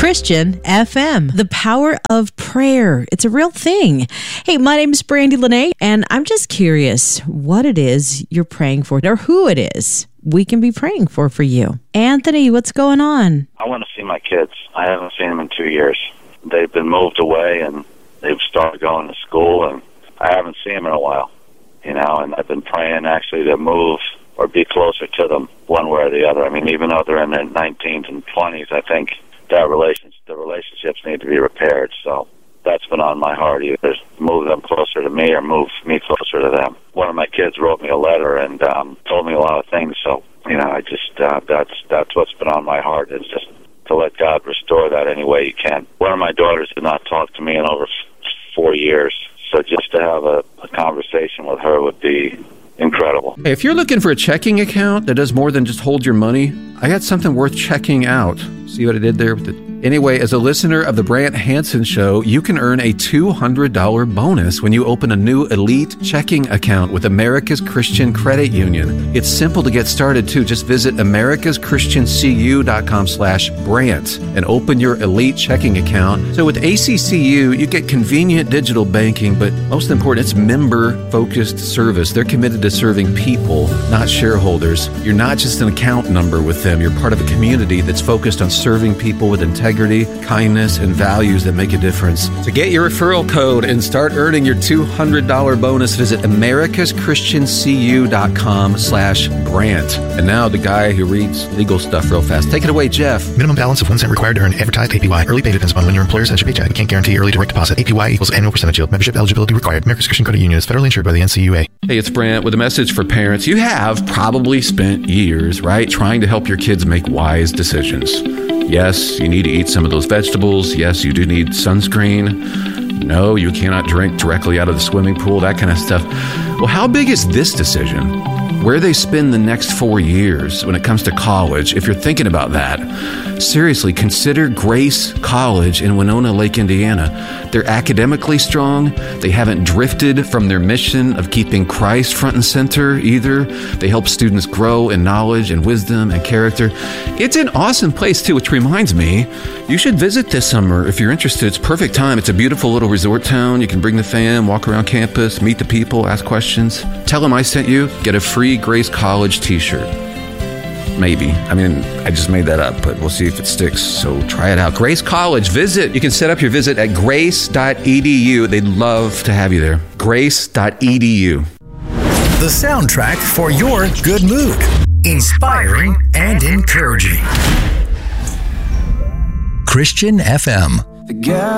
Christian FM, the power of prayer. It's a real thing. Hey, my name is Brandy Lene, and I'm just curious what it is you're praying for or who it is we can be praying for you. Anthony, what's going on? I want to see my kids. I haven't seen them in 2 years. They've been moved away, and they've started going to school, and I haven't seen them in a while, and I've been praying actually to move or be closer to them one way or the other. I mean, even though they're in their 19s and 20s, I think the relationships need to be repaired. So that's been on my heart, either move them closer to me or move me closer to them. One of my kids wrote me a letter and told me a lot of things. So, I just, that's what's been on my heart, is just to let God restore that any way He can. One of my daughters did not talk to me in over 4 years. So just to have a conversation with her would be incredible. Hey, if you're looking for a checking account that does more than just hold your money, I got something worth checking out. See what I did there? Anyway, as a listener of the Brant Hansen Show, you can earn a $200 bonus when you open a new Elite checking account with America's Christian Credit Union. It's simple to get started, too. Just visit americaschristiancu.com/Brant and open your Elite checking account. So with ACCU, you get convenient digital banking, but most important, it's member-focused service. They're committed to serving people, not shareholders. You're not just an account number with them. You're part of a community that's focused on serving people with integrity, kindness, and values that make a difference. To get your referral code and start earning your $200 bonus, visit americaschristiancu.com/Brant. And now the guy who reads legal stuff real fast. Take it away, Jeff. Minimum balance of 1 cent required to earn advertised APY. Early pay depends upon when your employer sends your paycheck. Can't guarantee early direct deposit. APY equals annual percentage yield. Membership eligibility required. America's Christian Credit Union is federally insured by the NCUA. Hey, it's Brant with a message for parents. You have probably spent years, right, trying to help your kids make wise decisions. Yes, you need to eat some of those vegetables. Yes, you do need sunscreen. No, you cannot drink directly out of the swimming pool, that kind of stuff. Well, how big is this decision? Where they spend the next 4 years when it comes to college, if you're thinking about that, seriously, consider Grace College in Winona Lake, Indiana. They're academically strong. They haven't drifted from their mission of keeping Christ front and center either. They help students grow in knowledge and wisdom and character. It's an awesome place, too, which reminds me, you should visit this summer if you're interested. It's perfect time. It's a beautiful little resort town. You can bring the fam, walk around campus, meet the people, ask questions. Tell them I sent you. Get a free Grace College t-shirt. Maybe. I mean, I just made that up, but we'll see if it sticks. So try it out. Grace College. Visit. You can set up your visit at grace.edu. They'd love to have you there. Grace.edu. The soundtrack for your good mood. Inspiring and encouraging. Christian FM.